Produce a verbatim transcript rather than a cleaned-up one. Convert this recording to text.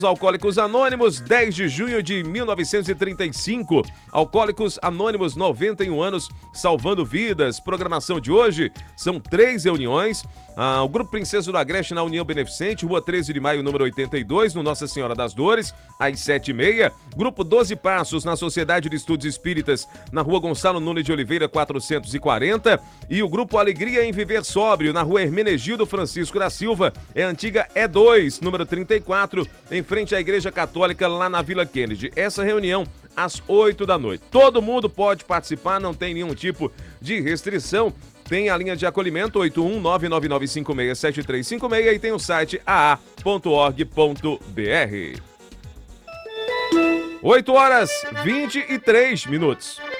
Alcoólicos Anônimos, dez de junho de mil novecentos e trinta e cinco. Alcoólicos Anônimos, noventa e um anos, salvando vidas. Programação de hoje são três reuniões. Ah, o Grupo Princesa do Agreste na União Beneficente, Rua treze de maio, número oitenta e dois, no Nossa Senhora das Dores, às sete e meia. Grupo doze Passos, na Sociedade de Estudos Espíritas, na Rua Gonçalo Nunes de Oliveira, quatrocentos e quarenta. E o Grupo Alegria em Viver Sóbrio, na Rua Hermenegildo Francisco da Silva, é a antiga E dois, número trinta e quatro, em frente à Igreja Católica, lá na Vila Kennedy. Essa reunião às oito da noite. Todo mundo pode participar, não tem nenhum tipo de restrição. Tem a linha de acolhimento oito um nove nove nove cinco seis sete três cinco seis e tem o site a a ponto org ponto b r. oito horas e vinte e três minutos.